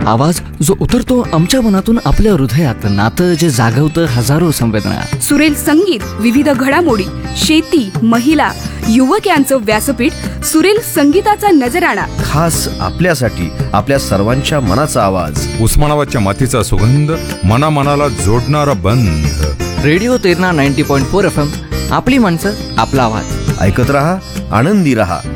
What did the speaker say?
आवाज जो उतरतो आमच्या मनातून आपल्या हृदयात, नातं जे जागवतं हजारो संवेदना. सुरेल संगीत, विविध घडामोडी, शेती, महिला, युवक यांचं व्यासपीठ, सुरेल संगीताचा नजराणा. खास आपल्यासाठी, आपल्या सर्वांच्या मनाचा आवाज. उस्मानाबादच्या मातीचा सुगंध, मनाला जोडणारा बंध. रेडिओ तेरणा 90.4 FM, आपली माणसं, आपला आवाज. ऐकत रहा, आनंदी रहा.